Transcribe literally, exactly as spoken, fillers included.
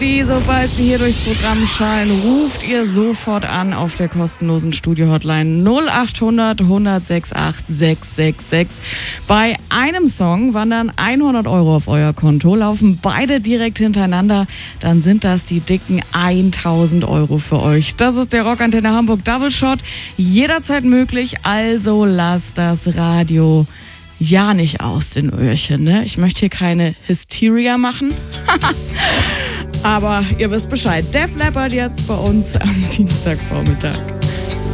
Die, sobald Sie hier durchs Programm schallen, ruft ihr sofort an auf der kostenlosen Studio-Hotline null acht hundert hundertsechsundachtzig sechshundertsechsundsechzig. Bei einem Song wandern hundert Euro auf euer Konto, laufen beide direkt hintereinander, dann sind das die dicken tausend Euro für euch. Das ist der Rockantenne Hamburg Double Shot, jederzeit möglich, also lasst das Radio ja nicht aus den Öhrchen, ne? Ich möchte hier keine Hysteria machen. Aber ihr wisst Bescheid. Def Leppard jetzt bei uns am Dienstagvormittag.